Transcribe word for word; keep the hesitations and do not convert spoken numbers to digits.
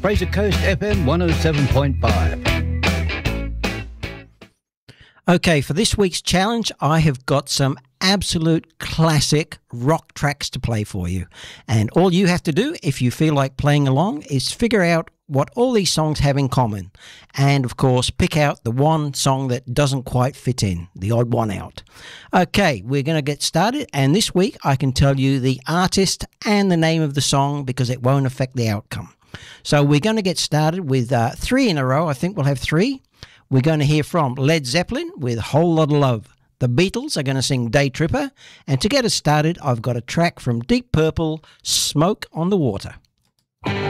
Fraser Coast F M one oh seven point five. Okay, for this week's challenge, I have got some absolute classic rock tracks to play for you. And all you have to do, if you feel like playing along, is figure out what all these songs have in common. And, of course, pick out the one song that doesn't quite fit in, the odd one out. Okay, we're going to get started. And this week, I can tell you the artist and the name of the song because it won't affect the outcome. So we're going to get started with uh, three in a row. I think we'll have three. We're going to hear from Led Zeppelin with Whole Lotta Love. The Beatles are going to sing Day Tripper. And to get us started, I've got a track from Deep Purple, Smoke on the Water.